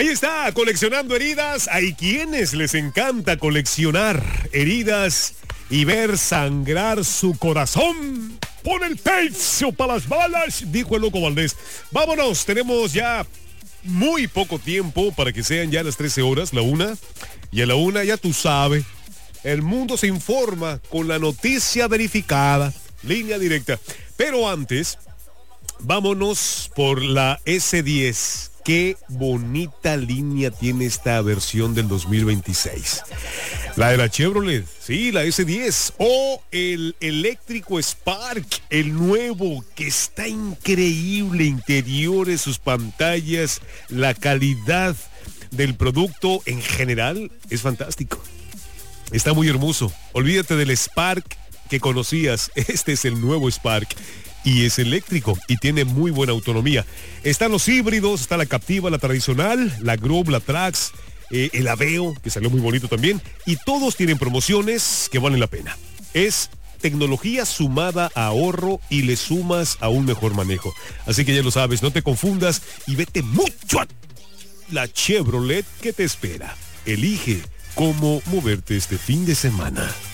Ahí está, coleccionando heridas. Hay quienes les encanta coleccionar heridas y ver sangrar su corazón. Pon el pecho para las balas, dijo el Loco Valdés. Vámonos, tenemos ya muy poco tiempo para que sean ya las 13 horas, la 1. Y a la 1 ya tú sabes, el mundo se informa con la noticia verificada, línea directa. Pero antes, vámonos por la S10. Qué bonita línea tiene esta versión del 2026. La de la Chevrolet, sí, la S10 o el eléctrico Spark, el nuevo, que está increíble, interiores, sus pantallas, la calidad del producto en general es fantástico. Está muy hermoso. Olvídate del Spark que conocías. Este es el nuevo Spark. Y es eléctrico y tiene muy buena autonomía. Están los híbridos, está la Captiva, la tradicional, la Grove, la Trax, el Aveo, que salió muy bonito también. Y todos tienen promociones que valen la pena. Es tecnología sumada a ahorro y le sumas a un mejor manejo. Así que ya lo sabes, no te confundas y vete mucho a la Chevrolet que te espera. Elige cómo moverte este fin de semana.